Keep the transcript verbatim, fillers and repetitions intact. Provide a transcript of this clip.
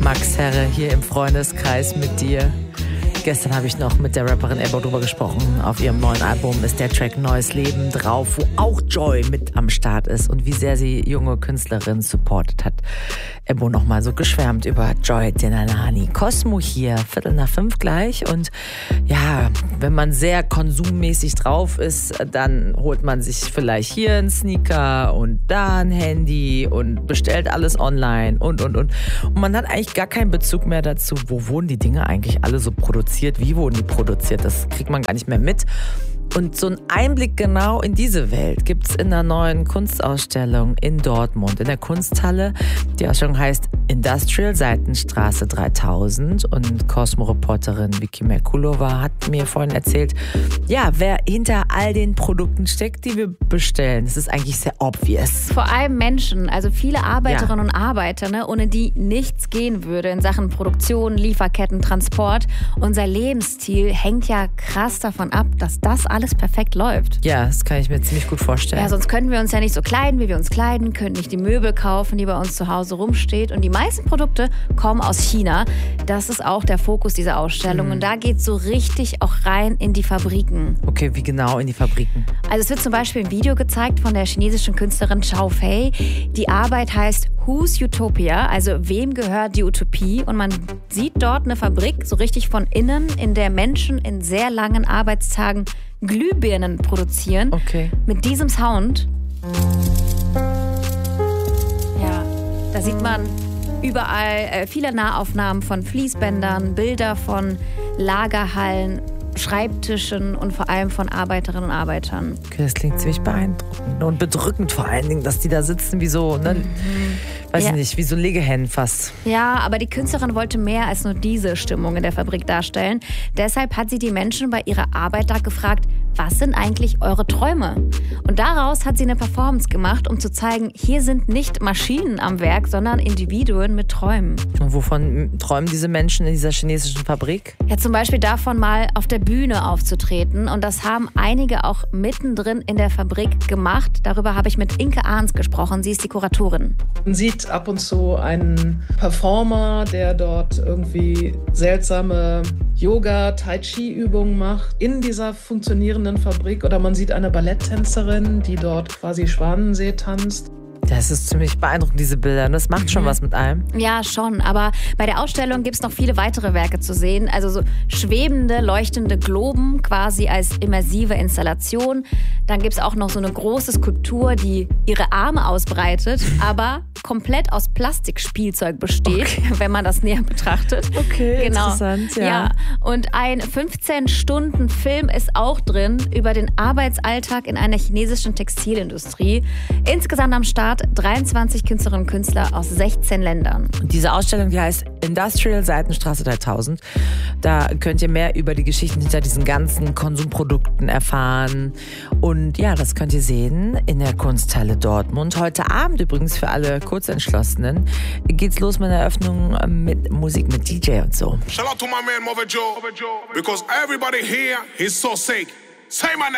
Max Herre hier im Freundeskreis mit dir. Gestern habe ich noch mit der Rapperin Ebbo drüber gesprochen. Auf ihrem neuen Album ist der Track Neues Leben drauf, wo auch Joy mit am Start ist und wie sehr sie junge Künstlerinnen supportet hat. Ebbo nochmal so geschwärmt über Joy Denalani. Cosmo hier, Viertel nach fünf gleich. Und ja, wenn man sehr konsummäßig drauf ist, dann holt man sich vielleicht hier einen Sneaker und da ein Handy und bestellt alles online und, und, und. Und man hat eigentlich gar keinen Bezug mehr dazu, wo wurden die Dinge eigentlich alle so produziert. Wie wurden die produziert? Das kriegt man gar nicht mehr mit. Und so einen Einblick genau in diese Welt gibt es in der neuen Kunstausstellung in Dortmund, in der Kunsthalle. Die Ausstellung heißt Industrial, Seitenstraße dreitausend. Und Cosmo-Reporterin Vicky Merkulova hat mir vorhin erzählt, ja, wer hinter all den Produkten steckt, die wir bestellen. Das ist eigentlich sehr obvious. Vor allem Menschen, also viele Arbeiterinnen ja. und Arbeiter, ne, ohne die nichts gehen würde in Sachen Produktion, Lieferketten, Transport. Unser Lebensstil hängt ja krass davon ab, dass das alles alles perfekt läuft. Ja, das kann ich mir ziemlich gut vorstellen. Ja, sonst könnten wir uns ja nicht so kleiden, wie wir uns kleiden, könnten nicht die Möbel kaufen, die bei uns zu Hause rumsteht. Und die meisten Produkte kommen aus China. Das ist auch der Fokus dieser Ausstellung. Mhm. Und da geht es so richtig auch rein in die Fabriken. Okay, wie genau in die Fabriken? Also es wird zum Beispiel ein Video gezeigt von der chinesischen Künstlerin Chao Fei. Die Arbeit heißt Whose Utopia, also wem gehört die Utopie? Und man sieht dort eine Fabrik so richtig von innen, in der Menschen in sehr langen Arbeitstagen Glühbirnen produzieren. Okay. Mit diesem Sound. Ja, da sieht man überall äh, viele Nahaufnahmen von Fließbändern, Bilder von Lagerhallen, Schreibtischen und vor allem von Arbeiterinnen und Arbeitern. Okay, das klingt ziemlich beeindruckend und bedrückend vor allen Dingen, dass die da sitzen wie so, ne, mhm. weiß ich ja. nicht, wie so Legehennen fast. Ja, aber die Künstlerin wollte mehr als nur diese Stimmung in der Fabrik darstellen. Deshalb hat sie die Menschen bei ihrer Arbeit da gefragt, was sind eigentlich eure Träume? Und daraus hat sie eine Performance gemacht, um zu zeigen, hier sind nicht Maschinen am Werk, sondern Individuen mit Träumen. Und wovon träumen diese Menschen in dieser chinesischen Fabrik? Ja, zum Beispiel davon, mal auf der Bühne aufzutreten. Und das haben einige auch mittendrin in der Fabrik gemacht. Darüber habe ich mit Inke Ahns gesprochen. Sie ist die Kuratorin. Man sieht ab und zu einen Performer, der dort irgendwie seltsame Yoga-Tai-Chi-Übungen macht in dieser funktionierenden Fabrik. Oder man sieht eine Balletttänzerin, die dort quasi Schwanensee tanzt. Das ist ziemlich beeindruckend, diese Bilder. Das macht schon mhm. was mit einem. Ja, schon. Aber bei der Ausstellung gibt es noch viele weitere Werke zu sehen. Also so schwebende, leuchtende Globen quasi als immersive Installation. Dann gibt es auch noch so eine große Skulptur, die ihre Arme ausbreitet, aber komplett aus Plastikspielzeug besteht, okay. wenn man das näher betrachtet. Okay, genau. Interessant, ja. ja. Und ein fünfzehn Stunden Film ist auch drin über den Arbeitsalltag in einer chinesischen Textilindustrie. Insgesamt am Start dreiundzwanzig Künstlerinnen und Künstler aus sechzehn Ländern. Diese Ausstellung, die heißt Industrial, Seitenstraße dreitausend. Da könnt ihr mehr über die Geschichten hinter diesen ganzen Konsumprodukten erfahren. Und ja, das könnt ihr sehen in der Kunsthalle Dortmund. Heute Abend übrigens für alle Kurzentschlossenen geht's los mit der Eröffnung mit Musik, mit D J und so. Shout out to my man Move Joe, because everybody here is so sick. Say my name.